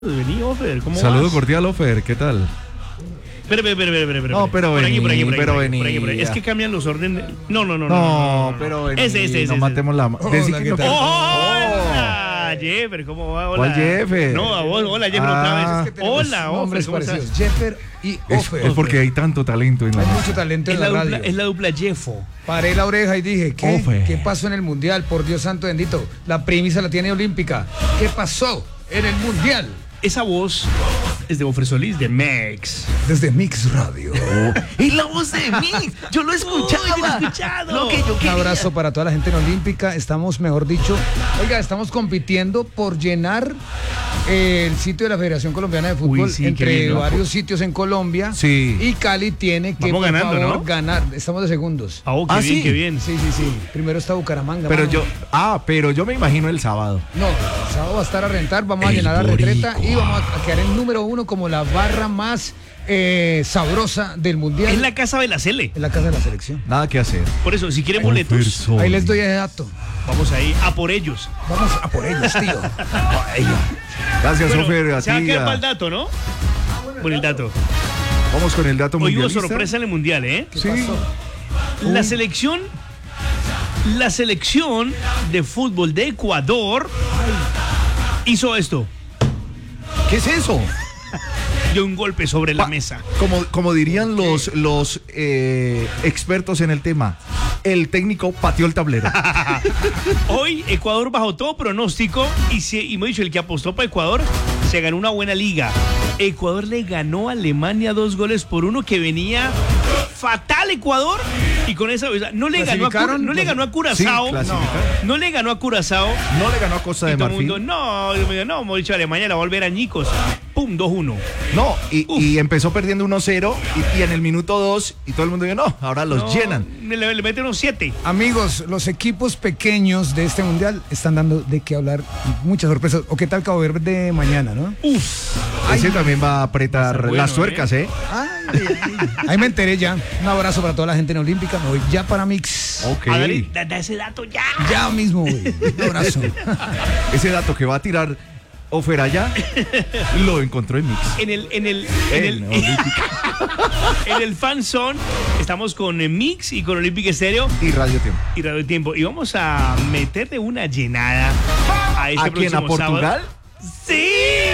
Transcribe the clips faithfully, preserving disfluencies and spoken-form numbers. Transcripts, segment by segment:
Vení, Ofer, ¿cómo Saludo vas? cordial, Ofer, ¿qué tal? Espera, espera, espera, espera, espera. No, pero por aquí, por aquí, vení, por aquí, pero por aquí, vení, por aquí, por aquí. Es ya. que cambian los órdenes. No, no, no, no. No, pero vení, Ese, ese, ese. no ese. matemos la... Decí que ¿qué no- tal? Hola, Jeffer, ¿cómo va? Hola. ¿Cuál Jeffer? No, a vos, hola, Jeffer, Ah. otra Es vez. que tenemos Hola, Ofer, nombres ¿cómo estás? parecidos. Jeffer y Es, Ofer. es porque hay tanto talento en la Hay música. mucho talento Es en la, la dupla, radio. es la dupla Jeffo. Paré la oreja y dije, ¿qué? Ofer. ¿Qué pasó en el Mundial? Por Dios santo bendito. La premisa la tiene olímpica. ¿Qué pasó en el Mundial? Esa voz es de Ofer Solís, de Mex. Desde Mix Radio. ¡Y la voz de Mix! ¡Yo lo escuchaba! Uy, yo lo he escuchado. Lo que yo Un quería. abrazo para toda la gente en Olímpica. Estamos, mejor dicho, oiga, estamos compitiendo por llenar eh, el sitio de la Federación Colombiana de Fútbol Uy, sí, qué entre lindo. varios sitios en Colombia. Sí. Y Cali tiene que, Vamos por ganando, favor, ¿no? ganar. Estamos de segundos. Ah, oh, qué Ah, bien, sí. qué bien. Sí, sí, sí. Primero está Bucaramanga. Pero mano. yo... Ah, pero yo me imagino el sábado. No, el sábado va a estar a rentar, vamos a El llenar la retreta boricua. y vamos a quedar en número uno como la barra más eh, sabrosa del mundial Es la casa de la Cele. en la casa de la selección. Nada que hacer. Por eso, si quieren boletos, Ahí les doy ese dato. vamos ahí a por ellos. Vamos a por ellos, tío. Gracias, Bueno, Ofer, a se va a ti. quedar a- para el dato, ¿no? Bueno, el dato. Vamos con el dato Hoy hubo mundialista. sorpresa en el mundial, ¿eh? Sí. La selección, la selección de fútbol de Ecuador hizo esto. ¿Qué es eso? Dio un golpe sobre la Pa- mesa. Como, como dirían los, los eh, expertos en el tema, el técnico pateó el tablero. Hoy Ecuador bajo todo pronóstico y, se, y me he dicho, el que apostó para Ecuador se ganó una buena liga. Ecuador le ganó a Alemania dos goles por uno, que venía fatal Ecuador, y con esa, o sea, no le ganó a, Cura- ¿Clasificaron? no le ganó a Curazao, Sí, no, clasificaron. no le ganó a Curazao. No le ganó a Costa Y de todo el Marfil. mundo, no, yo me digo, no, hemos dicho Alemania la va a volver a añicos. Pum, dos uno. No, y, Uf. y empezó perdiendo uno cero y, y en el minuto dos y todo el mundo dijo, no, ahora los No, llenan. Le, le meten unos siete. Amigos, los equipos pequeños de este mundial están dando de qué hablar, muchas sorpresas. ¿O qué tal Cabo Verde mañana, no? Uf. Ese también va a apretar Va a ser bueno, las tuercas, ¿eh? Ay, ay, ay. Ahí me enteré ya. Un abrazo para toda la gente en Olímpica. Me voy ya para Mix. Ok. A ver, da, da ese dato ya. Ya mismo, güey. Un abrazo. Ese dato que va a tirar Ofer allá, lo encontró en Mix. En el, en el, en el, En Olímpica en el fan zone estamos con eh, Mix y con Olympic Estéreo y Radio Tiempo. y Radio Tiempo. Y vamos a meterle una llenada a este ¿A quién? ¿A próximo Portugal? sábado. ¡Sí!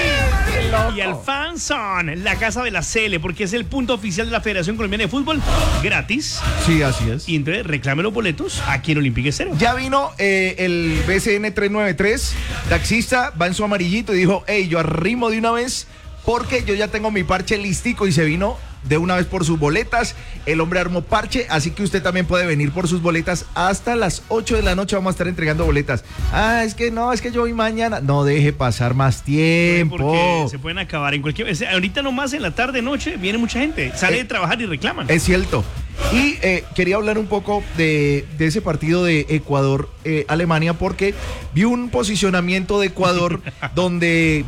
Y al fan zone, la casa de la Cele, porque es el punto oficial de la Federación Colombiana de Fútbol, gratis. Sí, así es. Y entonces reclame los boletos aquí en Olympic Estéreo. Ya vino eh, el B C N trescientos noventa y tres, taxista, va en su amarillito y dijo, hey, yo arrimo de una vez porque yo ya tengo mi parche listico, y se vino de una vez por sus boletas. El hombre armó parche, así que usted también puede venir por sus boletas. Hasta las ocho de la noche vamos a estar entregando boletas. Ah, es que no, es que yo voy mañana. No deje pasar más tiempo. Porque se pueden acabar en cualquier... es- Ahorita nomás en la tarde, noche, viene mucha gente. Sale Eh, de trabajar y reclaman. Es cierto. Y eh, quería hablar un poco de, de ese partido de Ecuador-Alemania, porque vi un posicionamiento de Ecuador donde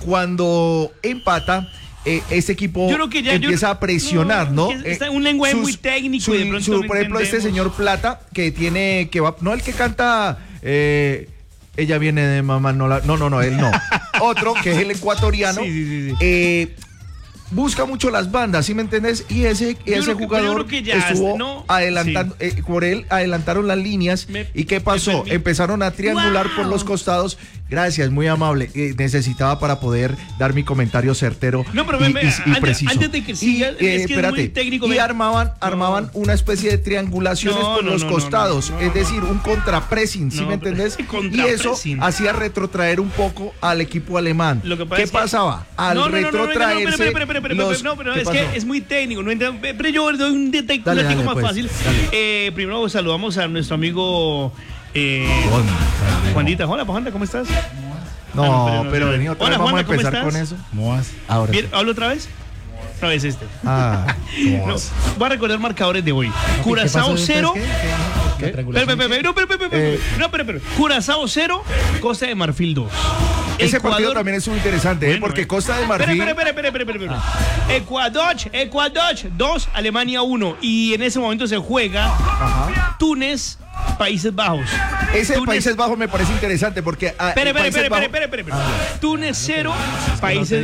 cuando empata, eh, este equipo Yo creo que ya- yo- empieza a presionar, ¿no? no, que está en un lenguaje muy técnico y de pronto su- no por ejemplo, este entendemos. señor Plata, que tiene, que va, no el que canta... eh, ella viene de mamá, no, la, no, no, no, él no. Otro, que es el ecuatoriano, Sí, sí, sí, sí. eh, busca mucho las bandas, ¿sí me entendés? Y ese, Yo ese creo que- yo jugador creo que ya estuvo está, ¿no? adelantando, eh, por él adelantaron las líneas. Me- ¿Y qué me pasó? permi- Empezaron a triangular por ¡Wow! los costados. Gracias, muy amable. Eh, necesitaba para poder dar mi comentario certero No, pero y, ven, ven, y- y antes- preciso. antes de que siga, y, es que es muy técnico, y ven. armaban, armaban una especie de triangulaciones No, por no, los no, no, costados. no, no, es decir, un contrapressing, ¿sí No, me entendés? pero- Y eso contrapressing. hacía retrotraer un poco al equipo alemán. Lo que pasa ¿Qué es que- pasaba? Al no, no, no, no, no, no, retrotraerse. no, espera, espera, espera, espera, los- no, pero ¿qué es pasó? que es muy técnico, no entiendo, pero yo doy un detalle Dale, un datico dale, más pues, fácil. dale. Eh, primero saludamos a nuestro amigo eh, Juanita. Hola, Juanita, ¿cómo estás? No, Ah, no, pero pero no, vení no. otra Hola, vez, vamos Juana, a ¿cómo empezar estás? con eso. ¿Cómo vas? Ahora Bien, sí. ¿hablo otra vez? Otra vez este. Ah, ¿Cómo No, vas? voy a recordar marcadores de hoy. Curazao cero. ¿Qué? ¿Qué? ¿Qué? Espera, espera, espera, no, espera, espera, espera, Eh. no, espera, espera. Curazao cero, Costa de Marfil dos. ese partido Ecuador- también es muy interesante, ¿eh? Bueno, porque eh. Costa de Espera, Marfil. espera, espera, espera, espera, espera. Ecuador, Ecuador dos, Alemania uno. Y en ese momento se juega Ajá. Túnez Países Bajos. Ese de Túnez- Países Bajos me parece interesante porque... ah, Espere, en espere, Países espere, Bajos- espere, espere, espere. Túnez cero, Países